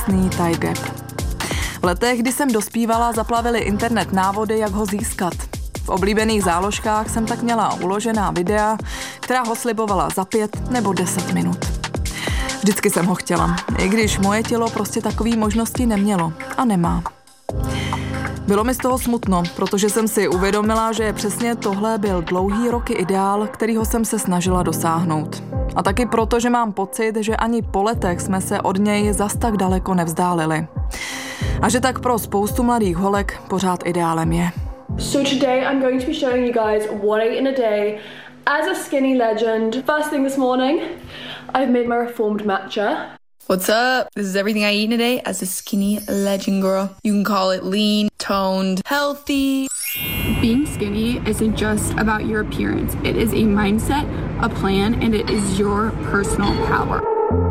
tie gap. V letech, kdy jsem dospívala, zaplavily internet návody, jak ho získat. V oblíbených záložkách jsem tak měla uložená videa, která ho slibovala za 5 nebo 10 minut. Vždycky jsem ho chtěla, i když moje tělo prostě takové možnosti nemělo a nemá. Bylo mi z toho smutno, protože jsem si uvědomila, že přesně tohle byl dlouhý roky ideál, kterýho jsem se snažila dosáhnout. A taky proto, že mám pocit, že ani po letech jsme se od něj zas tak daleko nevzdálili. A že tak pro spoustu mladých holek pořád ideálem je. So today I'm going to be showing you guys what I eat in a day as a skinny legend. First thing this morning, I've made my reformed matcha. What's up? This is everything I eat in a day as a skinny legend girl. You can call it lean, toned, healthy. Being skinny isn't just about your appearance. It is a mindset, a plan, and it is your personal power.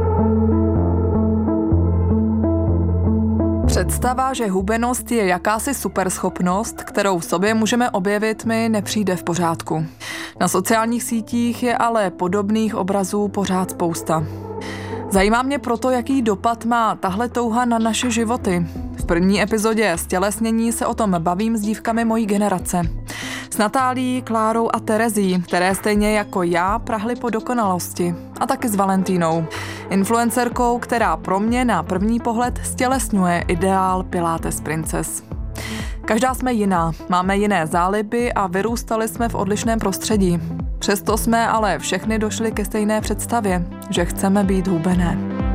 Představa, že hubenost je jakási superschopnost, kterou v sobě můžeme objevit, mi nepřijde v pořádku. Na sociálních sítích je ale podobných obrazů pořád spousta. Zajímá mě proto, jaký dopad má tahle touha na naše životy. V první epizodě Ztělesnění se o tom bavím s dívkami mojí generace. S Natálií, Klárou a Terezí, které stejně jako já prahly po dokonalosti. A taky s Valentínou, influencerkou, která pro mě na první pohled ztělesňuje ideál Pilates Princess. Každá jsme jiná, máme jiné záliby a vyrůstali jsme v odlišném prostředí. Přesto jsme ale všechny došli ke stejné představě, že chceme být hubené.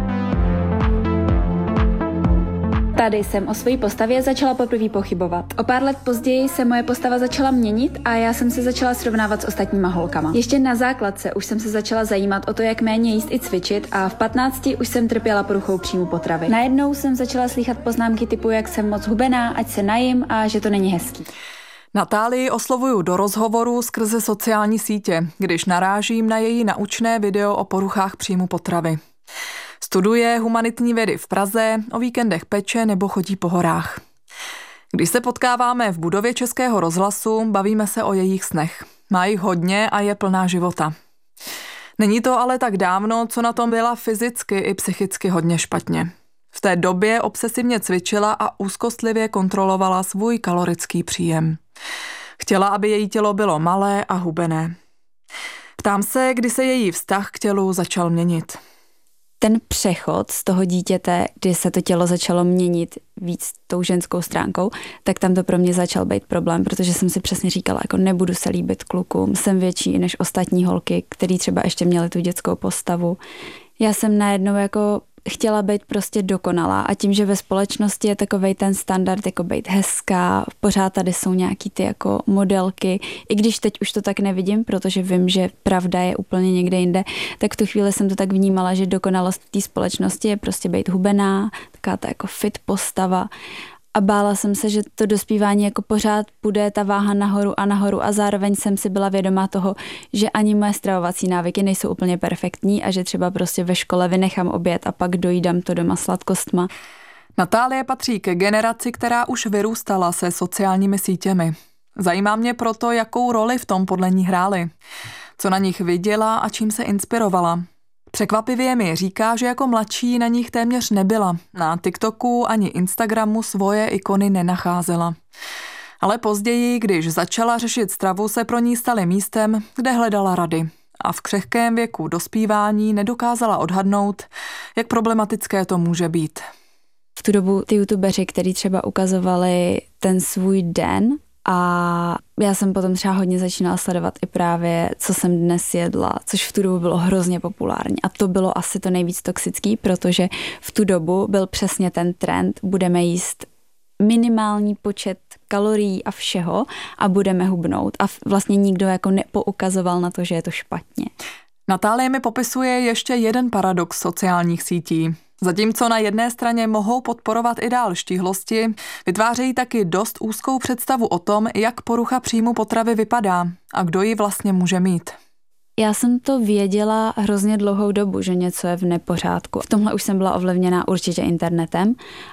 Tady jsem o své postavě začala poprvé pochybovat. O pár let později se moje postava začala měnit a já jsem se začala srovnávat s ostatníma holkama. Ještě na základce už jsem se začala zajímat o to, jak méně jíst i cvičit a v 15 už jsem trpěla poruchou příjmu potravy. Najednou jsem začala slýchat poznámky typu, jak jsem moc hubená, ať se najím a že to není hezký. Natálii oslovuju do rozhovoru skrze sociální sítě, když narážím na její naučné video o poruchách příjmu potravy. Studuje humanitní vědy v Praze, o víkendech peče nebo chodí po horách. Když se potkáváme v budově Českého rozhlasu, bavíme se o jejich snech. Má jich hodně a je plná života. Není to ale tak dávno, co na tom byla fyzicky i psychicky hodně špatně. V té době obsesivně cvičila a úzkostlivě kontrolovala svůj kalorický příjem. Chtěla, aby její tělo bylo malé a hubené. Ptám se, kdy se její vztah k tělu začal měnit. Ten přechod z toho dítěte, kdy se to tělo začalo měnit víc tou ženskou stránkou, tak tam to pro mě začal být problém, protože jsem si přesně říkala, jako nebudu se líbit klukům, jsem větší než ostatní holky, který třeba ještě měly tu dětskou postavu. Já jsem najednou jako chtěla být prostě dokonalá a tím, že ve společnosti je takovej ten standard jako být hezká, pořád tady jsou nějaký ty jako modelky, i když teď už to tak nevidím, protože vím, že pravda je úplně někde jinde, tak v tu chvíli jsem to tak vnímala, že dokonalost té společnosti je prostě být hubená, taková ta jako fit postava. A bála jsem se, že to dospívání jako pořád půjde ta váha nahoru a zároveň jsem si byla vědomá toho, že ani moje stravovací návyky nejsou úplně perfektní a že třeba prostě ve škole vynechám oběd a pak dojídám to doma sladkostma. Natálie patří ke generaci, která už vyrůstala se sociálními sítěmi. Zajímá mě proto, jakou roli v tom podle ní hrály. Co na nich viděla a čím se inspirovala. Překvapivě mi říká, že jako mladší na nich téměř nebyla. Na TikToku ani Instagramu svoje ikony nenacházela. Ale později, když začala řešit stravu, se pro ní staly místem, kde hledala rady. A v křehkém věku dospívání nedokázala odhadnout, jak problematické to může být. V tu dobu ty youtubeři, kteří třeba ukazovali ten svůj den, a já jsem potom třeba hodně začínala sledovat i právě, co jsem dnes jedla, což v tu dobu bylo hrozně populární. A to bylo asi to nejvíc toxický, protože v tu dobu byl přesně ten trend, budeme jíst minimální počet kalorií a všeho a budeme hubnout. A vlastně nikdo jako nepoukazoval na to, že je to špatně. Natálie mi popisuje ještě jeden paradox sociálních sítí. Zatímco na jedné straně mohou podporovat ideál štíhlosti, vytvářejí taky dost úzkou představu o tom, jak porucha příjmu potravy vypadá a kdo ji vlastně může mít. Já jsem to věděla hrozně dlouhou dobu, že něco je v nepořádku. V tomhle už jsem byla ovlivněná určitě internetem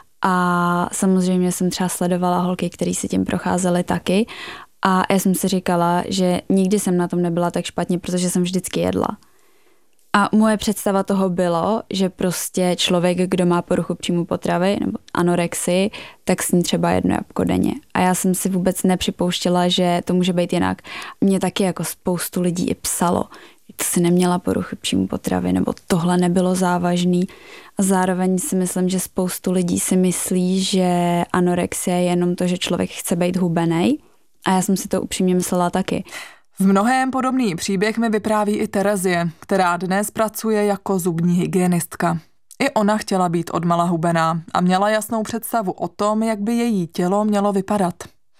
a samozřejmě jsem třeba sledovala holky, které si tím procházely taky a já jsem si říkala, že nikdy jsem na tom nebyla tak špatně, protože jsem vždycky jedla. A moje představa toho bylo, že prostě člověk, kdo má poruchu příjmu potravy nebo anorexii, tak sní třeba 1 jabko denně. A já jsem si vůbec nepřipouštěla, že to může být jinak. Mě taky jako spoustu lidí i psalo, že to si neměla poruchu příjmu potravy nebo tohle nebylo závažný. A zároveň si myslím, že spoustu lidí si myslí, že anorexie je jenom to, že člověk chce být hubenej. A já jsem si to upřímně myslela taky. V mnohém podobný příběh mi vypráví i Terezie, která dnes pracuje jako zubní hygienistka. I ona chtěla být odmala hubená a měla jasnou představu o tom, jak by její tělo mělo vypadat.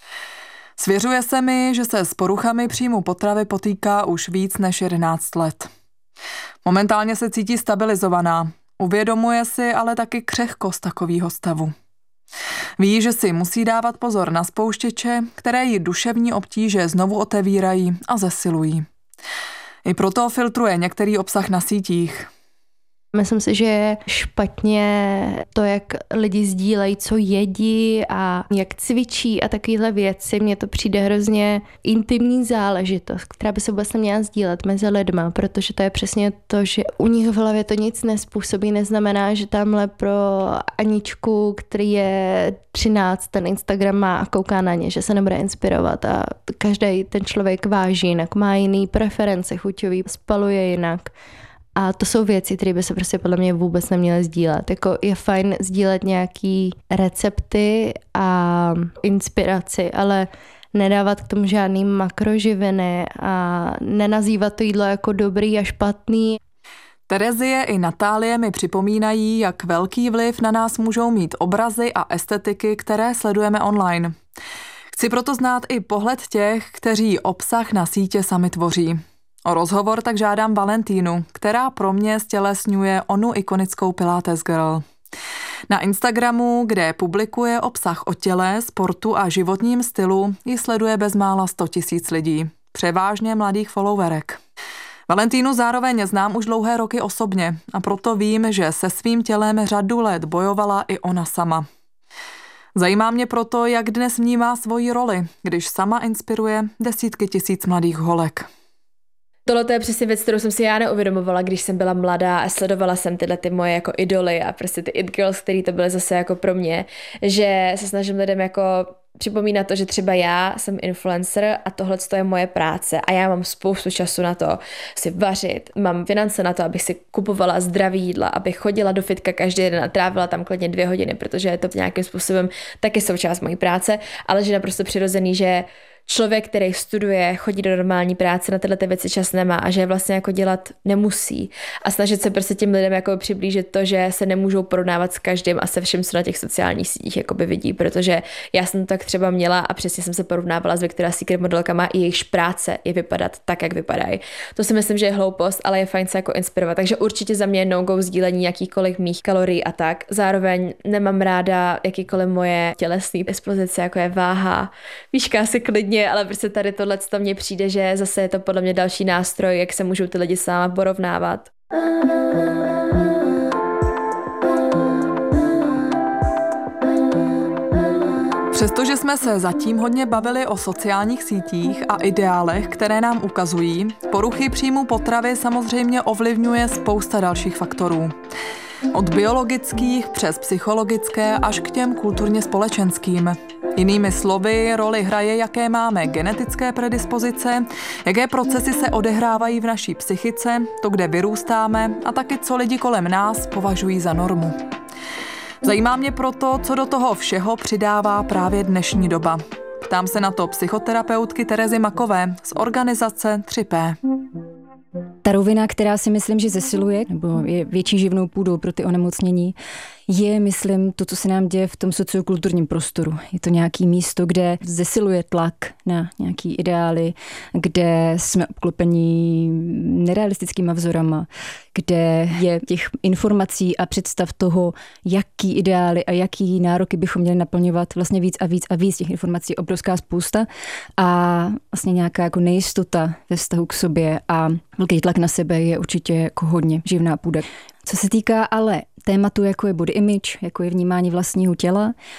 Svěřuje se mi, že se s poruchami příjmu potravy potýká už víc než 11 let. Momentálně se cítí stabilizovaná, uvědomuje si ale taky křehkost takového stavu. Ví, že si musí dávat pozor na spouštěče, které jí duševní obtíže znovu otevírají a zesilují. I proto filtruje některý obsah na sítích. Myslím si, že je špatně to, jak lidi sdílejí, co jedí a jak cvičí a takovéhle věci. Mně to přijde hrozně intimní záležitost, která by se vůbec neměla sdílet mezi lidma, protože to je přesně to, že u nich v hlavě to nic nespůsobí. Neznamená, že tamhle pro Aničku, který je 13, ten Instagram má a kouká na ně, že se nebude inspirovat a každý ten člověk váží jinak, má jiný preference chuťový, spaluje jinak. A to jsou věci, které by se prostě podle mě vůbec neměly sdílet. Jako je fajn sdílet nějaký recepty a inspiraci, ale nedávat k tomu žádný makroživiny a nenazývat to jídlo jako dobrý a špatný. Terezie i Natálie mi připomínají, jak velký vliv na nás můžou mít obrazy a estetiky, které sledujeme online. Chci proto znát i pohled těch, kteří obsah na sítě sami tvoří. O rozhovor tak žádám Valentínu, která pro mě stělesňuje onu ikonickou Pilates Girl. Na Instagramu, kde publikuje obsah o těle, sportu a životním stylu, ji sleduje bezmála 100 000 lidí, převážně mladých followerek. Valentínu zároveň znám už dlouhé roky osobně a proto vím, že se svým tělem řadu let bojovala i ona sama. Zajímá mě proto, jak dnes vnímá svoji roli, když sama inspiruje desítky tisíc mladých holek. Tohle je přesně věc, kterou jsem si já neuvědomovala, když jsem byla mladá a sledovala jsem tyhle ty moje jako idoly a prostě ty it girls, který to byly zase jako pro mě, že se snažím lidem jako připomínat to, že třeba já jsem influencer a tohle je moje práce a já mám spoustu času na to si vařit, mám finance na to, abych si kupovala zdravý jídla, abych chodila do fitka každý den a trávila tam klidně 2 hodiny, protože je to nějakým způsobem taky součást mojí práce, ale že je naprosto přirozený, že člověk, který studuje, chodí do normální práce, na tyhle věci čas nemá a že je vlastně jako dělat nemusí. A snažit se prostě těm lidem jako přiblížit to, že se nemůžou porovnávat s každým a se všem, co na těch sociálních sítích jakoby vidí, protože já jsem to tak třeba měla a přesně jsem se porovnávala s Victoria's Secret modelkama i jejich práce je vypadat tak, jak vypadají. To si myslím, že je hloupost, ale je fajn se jako inspirovat. Takže určitě za mě no-go sdílení jakýkoliv mých kalorií a tak. Zároveň nemám ráda jakýkoliv moje tělesné dispozice, jako je váha, výška si klidně, ale prostě tady tohle to mně přijde, že zase je to podle mě další nástroj, jak se můžou ty lidi sama porovnávat. Přestože jsme se zatím hodně bavili o sociálních sítích a ideálech, které nám ukazují, poruchy příjmu potravy samozřejmě ovlivňuje spousta dalších faktorů. Od biologických přes psychologické až k těm kulturně společenským. Jinými slovy, roli hraje, jaké máme genetické predispozice, jaké procesy se odehrávají v naší psychice, to, kde vyrůstáme a taky, co lidi kolem nás považují za normu. Zajímá mě proto, co do toho všeho přidává právě dnešní doba. Ptám se na to psychoterapeutky Terezy Makové z organizace 3P. Ta rovina, která si myslím, že zesiluje, nebo je větší živnou půdou pro ty onemocnění, je, myslím, to, co se nám děje v tom sociokulturním prostoru. Je to nějaké místo, kde zesiluje tlak na nějaký ideály, kde jsme obklopení nerealistickýma vzorama, kde je těch informací a představ toho, jaký ideály a jaký nároky bychom měli naplňovat, vlastně víc a víc a víc těch informací, obrovská spousta a vlastně nějaká jako nejistota ve vztahu k sobě a velký tlak na sebe je určitě jako hodně živná půda. Co se týká ale tématu, jako je body image, jako je vnímání vlastního těla,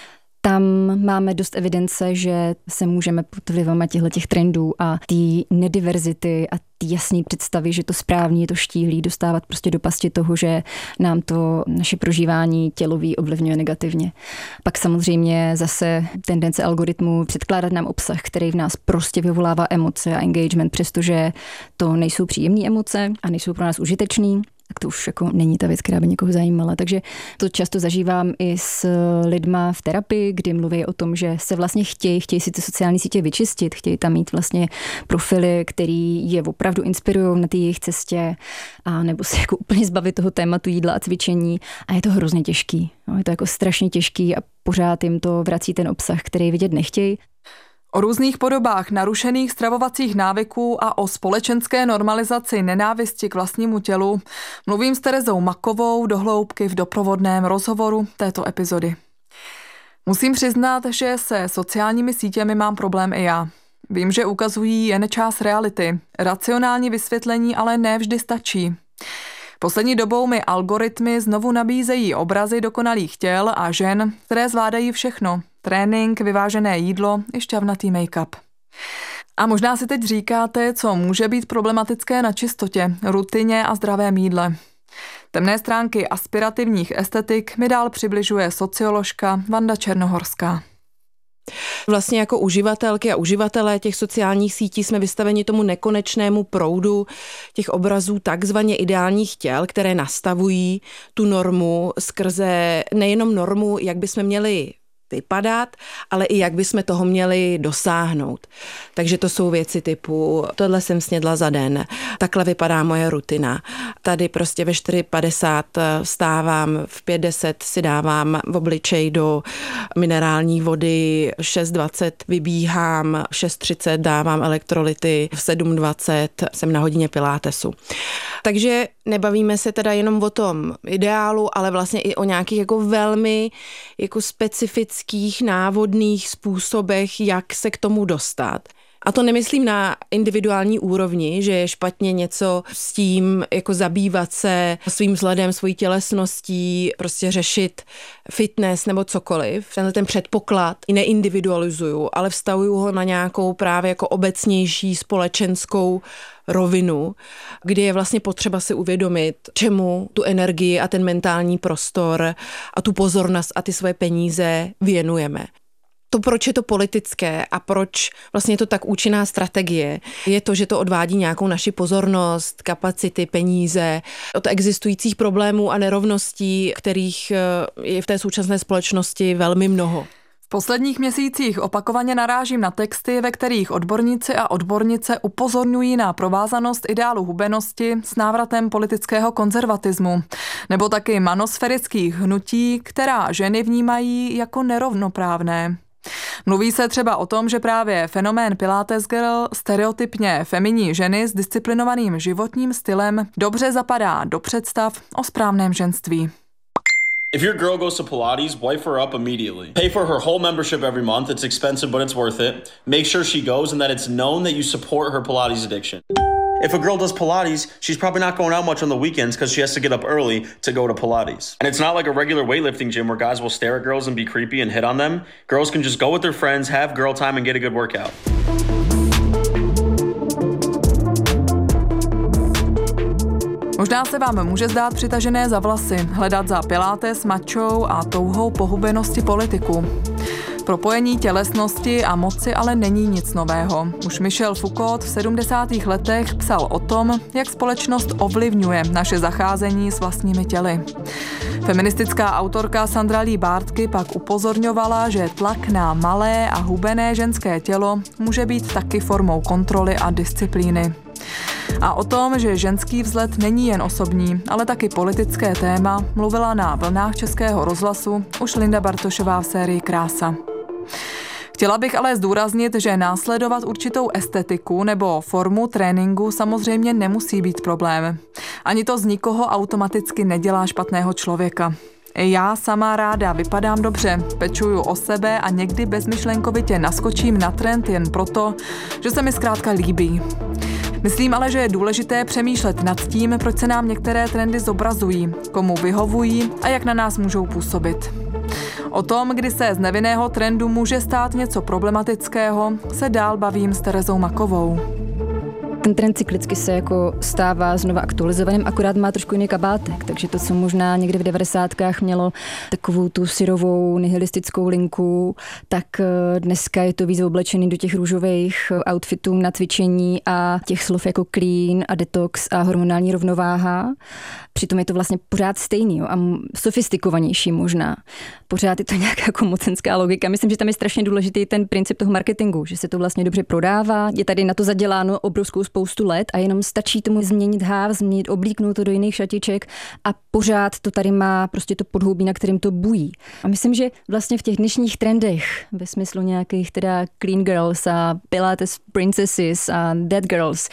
tam máme dost evidence, že se můžeme pod vlivem těch trendů a té nediverzity a té jasné představy, že to správně je to štíhlý, dostávat prostě do pasti toho, že nám to naše prožívání tělový ovlivňuje negativně. Pak samozřejmě zase tendence algoritmu předkládat nám obsah, který v nás prostě vyvolává emoce a engagement, přestože to nejsou příjemné emoce a nejsou pro nás užitečný. Tak to už jako není ta věc, která by někoho zajímala. Takže to často zažívám i s lidma v terapii, kdy mluví o tom, že se vlastně chtějí si ty sociální sítě vyčistit, chtějí tam mít vlastně profily, který je opravdu inspirují na té jejich cestě, a nebo se jako úplně zbavit toho tématu jídla a cvičení. A je to hrozně těžký. No, je to jako strašně těžký a pořád jim to vrací ten obsah, který vidět nechtějí. O různých podobách narušených stravovacích návyků a o společenské normalizaci nenávisti k vlastnímu tělu mluvím s Terezou Makovou do hloubky v doprovodném rozhovoru této epizody. Musím přiznat, že se sociálními sítěmi mám problém i já. Vím, že ukazují jen část reality. Racionální vysvětlení ale ne vždy stačí. Poslední dobou mi algoritmy znovu nabízejí obrazy dokonalých těl a žen, které zvládají všechno. Trénink, vyvážené jídlo i šťavnatý make-up. A možná si teď říkáte, co může být problematické na čistotě, rutině a zdravém jídle. Temné stránky aspirativních estetik mi dál přibližuje socioložka Vanda Černohorská. Vlastně jako uživatelky a uživatelé těch sociálních sítí jsme vystaveni tomu nekonečnému proudu těch obrazů takzvaně ideálních těl, které nastavují tu normu skrze nejenom normu, jak bychom měli vypadat, ale i jak bychom toho měli dosáhnout. Takže to jsou věci typu, tohle jsem snědla za den, takhle vypadá moje rutina. Tady prostě ve 4:50 vstávám, v 5:10 si dávám v obličej do minerální vody, 6:20 vybíhám, 6:30 dávám elektrolyty, v 7:20 jsem na hodině pilatesu. Takže nebavíme se teda jenom o tom ideálu, ale vlastně i o nějakých jako velmi jako specifických návodných způsobech, jak se k tomu dostat. A to nemyslím na individuální úrovni, že je špatně něco s tím, jako zabývat se svým vzhledem, svojí tělesností, prostě řešit fitness nebo cokoliv. Ten předpoklad i neindividualizuju, ale vztahuju ho na nějakou právě jako obecnější společenskou rovinu, kdy je vlastně potřeba si uvědomit, čemu tu energii a ten mentální prostor a tu pozornost a ty svoje peníze věnujeme. To, proč je to politické a proč vlastně je to tak účinná strategie, je to, že to odvádí nějakou naši pozornost, kapacity, peníze od existujících problémů a nerovností, kterých je v té současné společnosti velmi mnoho. V posledních měsících opakovaně narážím na texty, ve kterých odborníci a odbornice upozorňují na provázanost ideálu hubenosti s návratem politického konzervatismu, nebo taky manosférických hnutí, která ženy vnímají jako nerovnoprávné. Mluví se třeba o tom, že právě fenomén Pilates Girl, stereotypně feminní ženy s disciplinovaným životním stylem, dobře zapadá do představ o správném ženství. If your girl goes to Pilates, wife her up immediately. Pay for her whole membership every month. It's expensive, but it's worth it. Make sure she goes and that it's known that you support her Pilates addiction. If a girl does Pilates, she's probably not going out much on the weekends because she has to get up early to go to Pilates. And it's not like a regular weightlifting gym where guys will stare at girls and be creepy and hit on them. Girls can just go with their friends, have girl time and get a good workout. Možná se vám může zdát přitažené za vlasy, hledat za pilates, mačou a touhou pohubenosti politiku. Propojení tělesnosti a moci ale není nic nového. Už Michel Foucault v 70. letech psal o tom, jak společnost ovlivňuje naše zacházení s vlastními těly. Feministická autorka Sandra Lee Bartky pak upozorňovala, že tlak na malé a hubené ženské tělo může být taky formou kontroly a disciplíny. A o tom, že ženský vzhled není jen osobní, ale taky politické téma, mluvila na vlnách Českého rozhlasu už Linda Bartošová v sérii Krása. Chtěla bych ale zdůraznit, že následovat určitou estetiku nebo formu tréninku samozřejmě nemusí být problém. Ani to z nikoho automaticky nedělá špatného člověka. Já sama ráda vypadám dobře, pečuju o sebe a někdy bezmyšlenkovitě naskočím na trend jen proto, že se mi zkrátka líbí. Myslím ale, že je důležité přemýšlet nad tím, proč se nám některé trendy zobrazují, komu vyhovují a jak na nás můžou působit. O tom, kdy se z nevinného trendu může stát něco problematického, se dál bavím s Terezou Makovou. Ten trend cyklicky se jako stává znova aktualizovaným, akorát má trošku jiný kabátek, takže to, co možná někde v 90kách mělo takovou tu syrovou nihilistickou linku, tak dneska je to víc oblečený do těch růžových outfitů na cvičení a těch slov jako clean a detox a hormonální rovnováha. Přitom je to vlastně pořád stejný, jo, a sofistikovanější možná. Pořád je to nějaká jako mocenská logika. Myslím, že tam je strašně důležitý ten princip toho marketingu, že se to vlastně dobře prodává. Je tady na to zaděláno obrovskou spoustu let a jenom stačí tomu změnit háv, změnit, oblíknout to do jiných šatiček a pořád to tady má prostě to podhoubí, na kterým to bují. A myslím, že vlastně v těch dnešních trendech, ve smyslu nějakých teda clean girls a pilates princesses a dead girls,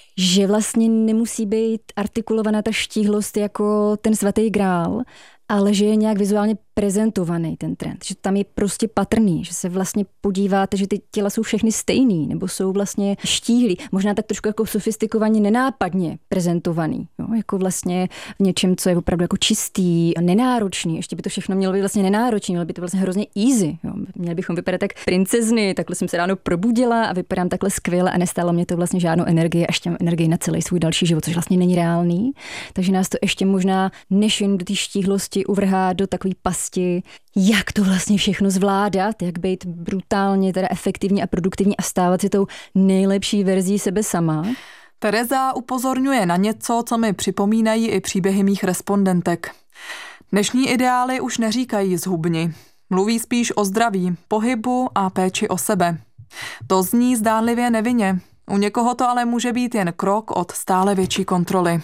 že vlastně nemusí být artikulovaná ta štíhlost jako ten svatý grál, ale že je nějak vizuálně prezentovaný ten trend, že tam je prostě patrný, že se vlastně podíváte, že ty těla jsou všechny stejný, nebo jsou vlastně štíhlí, možná tak trošku jako sofistikovaně, nenápadně prezentovaný, jo? Jako vlastně v něčem, co je opravdu jako čistý, nenáročný, ještě by to všechno mělo být vlastně nenáročný, mělo by to vlastně hrozně easy, jo? Měli bychom vypadat tak princezny, takhle jsem se ráno probudila a vypadám takhle skvěle a nestálo mě to vlastně žádnou energii, a ještě mám energii na celý svůj další život, což vlastně není reálný, takže nás to ještě možná než jen do té štíhlosti uvrhá do takový pasti, jak to vlastně všechno zvládat, jak být brutálně teda efektivní a produktivní a stávat si tou nejlepší verzí sebe sama. Tereza upozorňuje na něco, co mi připomínají i příběhy mých respondentek. Dnešní ideály už neříkají zhubni. Mluví spíš o zdraví, pohybu a péči o sebe. To zní zdánlivě nevinně. U někoho to ale může být jen krok od stále větší kontroly.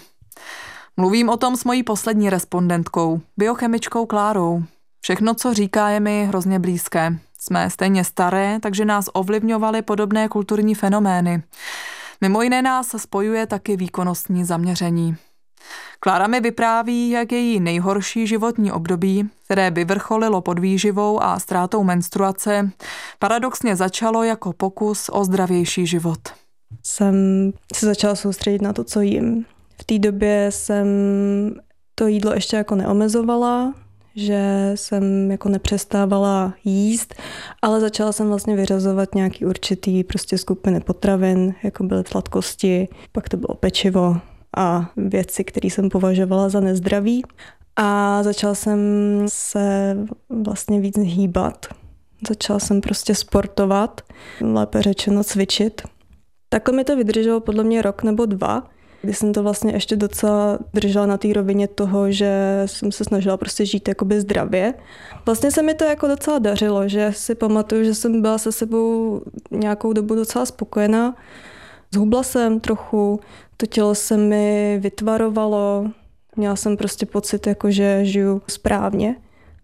Mluvím o tom s mojí poslední respondentkou, biochemičkou Klárou. Všechno, co říká, je mi hrozně blízké. Jsme stejně staré, takže nás ovlivňovaly podobné kulturní fenomény. Mimo jiné nás spojuje taky výkonnostní zaměření. Klára mi vypráví, jak její nejhorší životní období, které vyvrcholilo podvýživou a ztrátou menstruace, paradoxně začalo jako pokus o zdravější život. Jsem se začala soustředit na to, co jím. V té době jsem to jídlo ještě jako neomezovala, že jsem jako nepřestávala jíst, ale začala jsem vlastně vyřazovat nějaký určitý prostě skupiny potravin, jako byly sladkosti, pak to bylo pečivo a věci, které jsem považovala za nezdraví. A začala jsem se vlastně víc hýbat. Začala jsem prostě sportovat, lépe řečeno cvičit. Takhle mi to vydrželo podle mě rok nebo 2, kdy jsem to vlastně ještě docela držela na té rovině toho, že jsem se snažila prostě žít jakoby zdravě. Vlastně se mi to jako docela dařilo, že si pamatuju, že jsem byla se sebou nějakou dobu docela spokojená. Zhubla jsem trochu, to tělo se mi vytvarovalo, měla jsem prostě pocit, jako že žiju správně,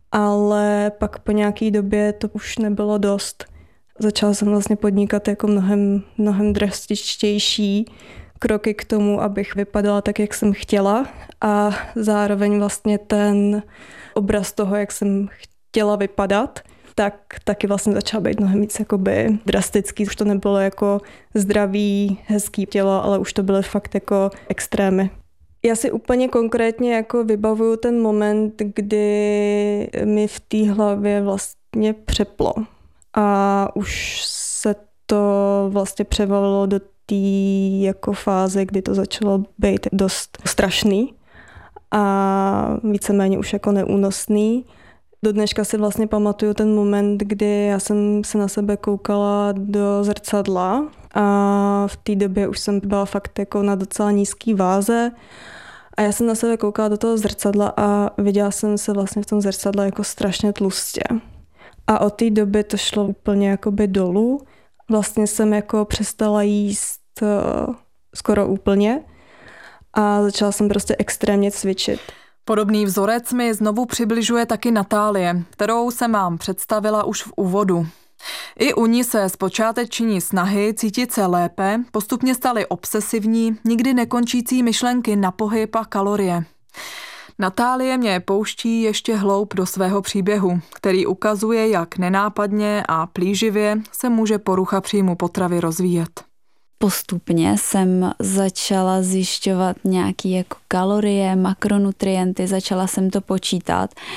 ale pak po nějaké době to už nebylo dost. Začala jsem vlastně podnikat jako mnohem drastičtější kroky k tomu, abych vypadala tak, jak jsem chtěla, a zároveň vlastně ten obraz toho, jak jsem chtěla vypadat, tak taky vlastně začala být mnohem víc jakoby drastický. Už to nebylo jako zdravý, hezký tělo, ale už to byly fakt jako extrémy. Já si úplně konkrétně jako vybavuju ten moment, kdy mi v té hlavě vlastně přeplo. A už se to vlastně převalilo do té jako fáze, kdy to začalo být dost strašný a víceméně už jako neúnosný. Do dneška si vlastně pamatuju ten moment, kdy já jsem se na sebe koukala do zrcadla a v té době už jsem byla fakt jako na docela nízký váze a já jsem na sebe koukala do toho zrcadla a viděla jsem se vlastně v tom zrcadle jako strašně tlustě. A od té doby to šlo úplně jakoby dolů. Vlastně jsem jako přestala jíst skoro úplně a začala jsem prostě extrémně cvičit. Podobný vzorec mi znovu přibližuje taky Natálie, kterou jsem vám představila už v úvodu. I u ní se z počáteční snahy cítit se lépe postupně staly obsesivní, nikdy nekončící myšlenky na pohyb a kalorie. Natálie mě pouští ještě hloub do svého příběhu, který ukazuje, jak nenápadně a plíživě se může porucha příjmu potravy rozvíjet. Postupně jsem začala zjišťovat nějaké jako kalorie, makronutrienty, začala jsem to počítat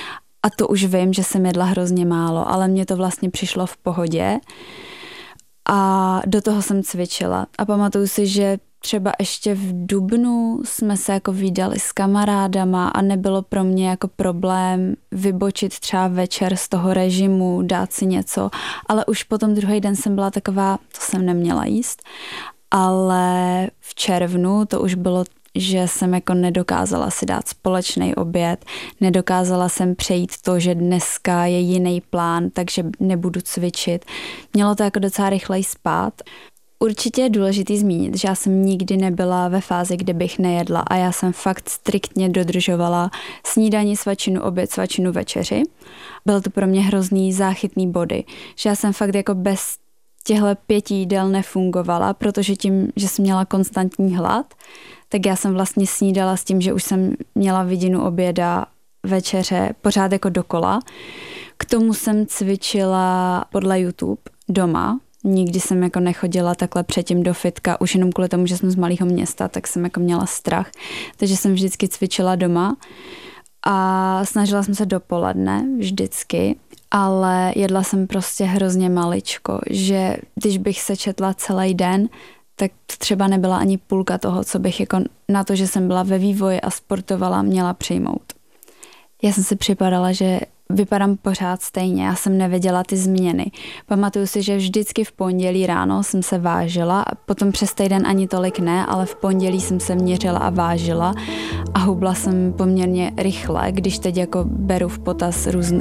A to už vím, že jsem jedla hrozně málo, ale mně to vlastně přišlo v pohodě. A do toho jsem cvičila. A pamatuju si, že třeba ještě v dubnu jsme se jako vídali s kamarádama a nebylo pro mě jako problém vybočit třeba večer z toho režimu, dát si něco, ale už potom druhý den jsem byla taková, to jsem neměla jíst, ale v červnu to už bylo, že jsem jako nedokázala si dát společný oběd, nedokázala jsem přejít to, že dneska je jiný plán, takže nebudu cvičit. Mělo to jako docela rychleji spát. Určitě je důležitý zmínit, že já jsem nikdy nebyla ve fázi, kdy bych nejedla a já jsem fakt striktně dodržovala snídani, svačinu, oběd, svačinu, večeři. Byl to pro mě hrozný záchytný body, že já jsem fakt jako bez těchto 5 jídel nefungovala, protože tím, že jsem měla konstantní hlad, tak já jsem vlastně snídala s tím, že už jsem měla vidinu oběda, večeře, pořád jako dokola. K tomu jsem cvičila podle YouTube doma. Nikdy jsem jako nechodila takhle předtím do fitka, už jenom kvůli tomu, že jsem z malého města, tak jsem jako měla strach. Takže jsem vždycky cvičila doma a snažila jsem se dopoledne vždycky, ale jedla jsem prostě hrozně maličko, že když bych se četla celý den, tak to třeba nebyla ani půlka toho, co bych jako na to, že jsem byla ve vývoji a sportovala, měla přijmout. Já jsem si připadala, že vypadám pořád stejně, já jsem nevěděla ty změny. Pamatuju si, že vždycky v pondělí ráno jsem se vážila, potom přes týden ani tolik ne, ale v pondělí jsem se měřila a vážila a hubla jsem poměrně rychle, když teď jako beru v potaz